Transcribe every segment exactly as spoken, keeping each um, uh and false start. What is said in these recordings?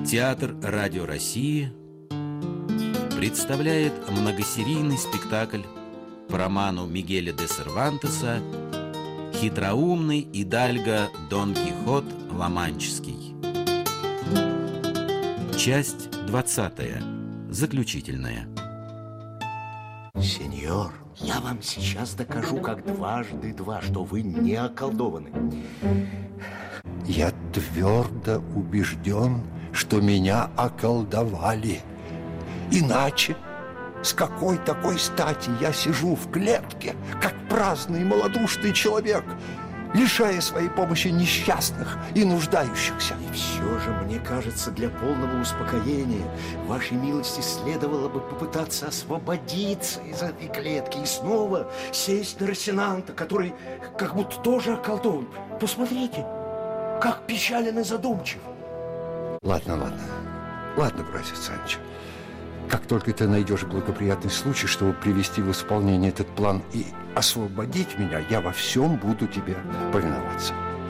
Театр Радио России представляет многосерийный спектакль по роману Мигеля де Сервантеса «Хитроумный идальго Дон Кихот Ла-Манческий». Часть двадцатая. Заключительная. Сеньор, я вам сейчас докажу, как дважды два, что вы не околдованы. Я твердо убежден, что меня околдовали. Иначе с какой такой стати я сижу в клетке, как праздный малодушный человек, лишая своей помощи несчастных и нуждающихся? И все же, мне кажется, для полного успокоения вашей милости следовало бы попытаться освободиться из этой клетки и снова сесть на Росинанта, который как будто тоже околдован. Посмотрите, как печален и задумчив. Ладно, ладно. Ладно, братец Санчо. Как только ты найдешь благоприятный случай, чтобы привести в исполнение этот план и освободить меня, я во всем буду тебе повиноваться.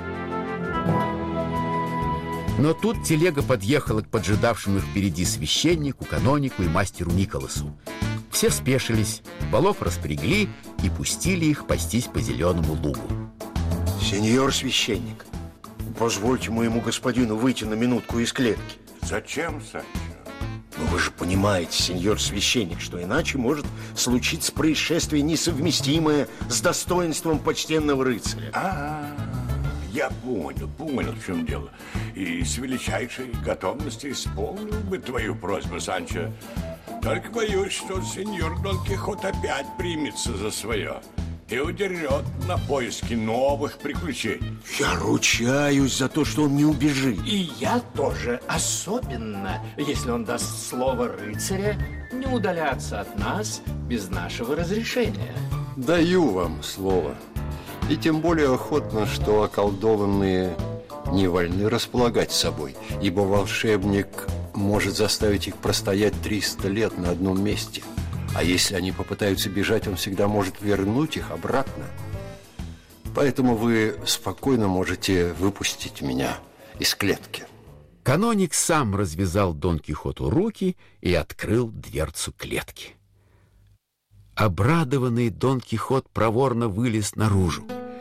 Но тут телега подъехала к поджидавшему их впереди священнику, канонику и мастеру Николасу. Все спешились, волов распрягли и пустили их пастись по зеленому лугу. Сеньор священник, позвольте моему господину выйти на минутку из клетки. Зачем, Санчо? Но вы же понимаете, сеньор священник, что иначе может случиться происшествие, несовместимое с достоинством почтенного рыцаря. А, я понял, понял, в чем дело. И с величайшей готовностью исполнил бы твою просьбу, Санчо. Только боюсь, что сеньор Дон Кихот опять примется за свое и удерет на поиски новых приключений. Я ручаюсь за то, что он не убежит. И я тоже, особенно, если он даст слово рыцаря не удаляться от нас без нашего разрешения. Даю вам слово. И тем более охотно, что околдованные не вольны располагать собой, ибо волшебник может заставить их простоять триста лет на одном месте. А если они попытаются бежать, он всегда может вернуть их обратно. Поэтому вы спокойно можете выпустить меня из клетки. Каноник сам развязал Дон Кихоту руки и открыл дверцу клетки. Обрадованный Дон Кихот проворно вылез наружу.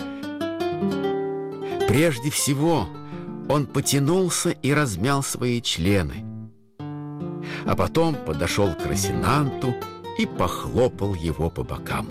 Прежде всего он потянулся и размял свои члены, а потом подошел к Росинанту и похлопал его по бокам.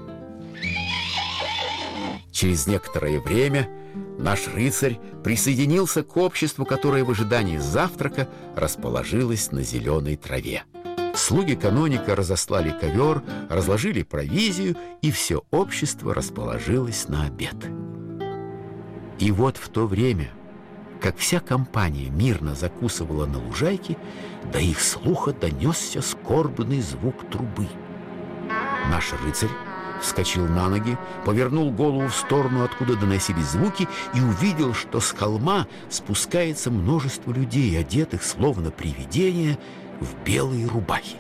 Через некоторое время наш рыцарь присоединился к обществу, которое в ожидании завтрака расположилось на зеленой траве. Слуги каноника разослали ковер, разложили провизию, и все общество расположилось на обед. И вот в то время, как вся компания мирно закусывала на лужайке, до их слуха донесся скорбный звук трубы. Наш рыцарь вскочил на ноги, повернул голову в сторону, откуда доносились звуки, и увидел, что с холма спускается множество людей, одетых, словно привидения, в белые рубахи.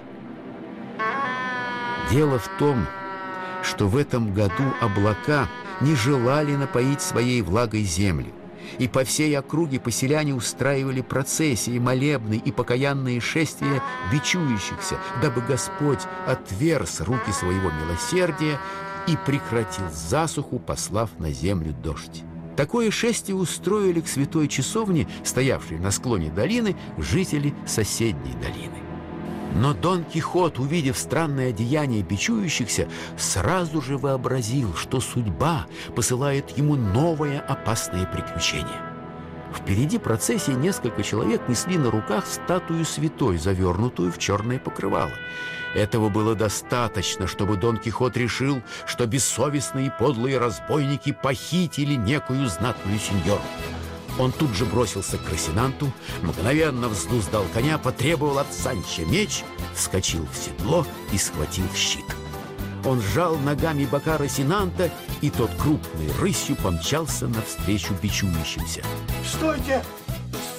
Дело в том, что в этом году облака не желали напоить своей влагой землю, и по всей округе поселяне устраивали процессии, молебны и покаянные шествия бичующихся, дабы Господь отверз руки своего милосердия и прекратил засуху, послав на землю дождь. Такое шествие устроили к святой часовне, стоявшей на склоне долины, жители соседней долины. Но Дон Кихот, увидев странное деяние бичующихся, сразу же вообразил, что судьба посылает ему новое опасное приключение. Впереди процессии несколько человек несли на руках статую святой, завернутую в черное покрывало. Этого было достаточно, чтобы Дон Кихот решил, что бессовестные и подлые разбойники похитили некую знатную сеньору. Он тут же бросился к Росинанту, мгновенно взнуздал коня, потребовал от Санчо меч, вскочил в седло и схватил щит. Он сжал ногами бока Росинанта, и тот крупной рысью помчался навстречу бичующимся. Стойте!